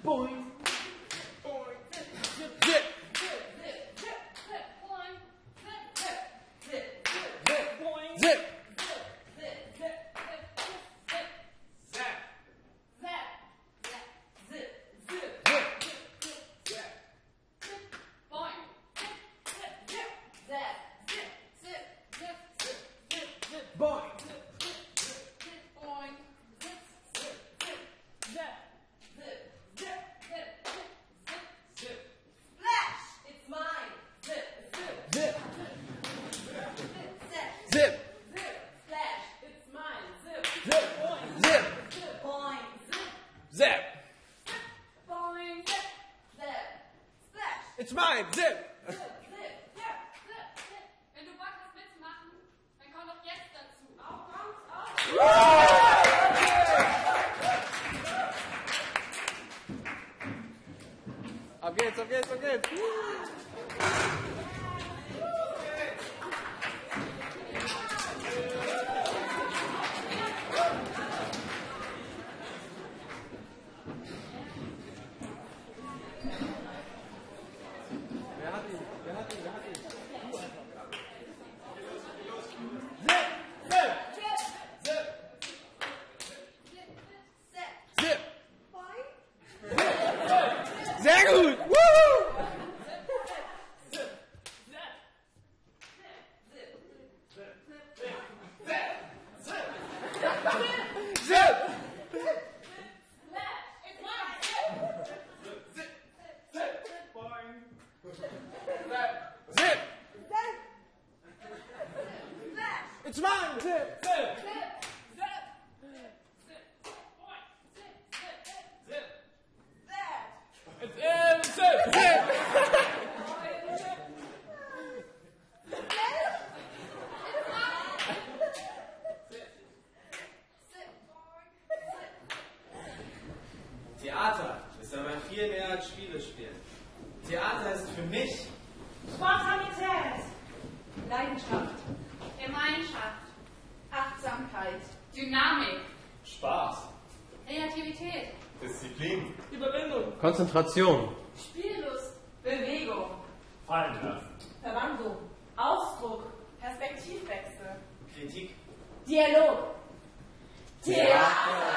Boing. It's mine, zip! Wenn du Bock hast mitzumachen, dann komm doch jetzt dazu. Auf geht's, auf geht's, auf geht's! Wer hat ihn? Wer hat ihn? Wer hat ihn? Zip! Sehr gut! Woohoo! Zip! Zip! It's mine! Zip! Zip! It's zip! Zip! Theater ist aber viel mehr als Spiele spielen. Theater ist für mich Spontanität, Leidenschaft, Gemeinschaft, Achtsamkeit, Dynamik, Spaß, Kreativität, Disziplin, Überwindung. Konzentration. Spiellust, Bewegung, Fallen lassen, Verwandlung, Ausdruck, Perspektivwechsel, Kritik. Dialog. Theater!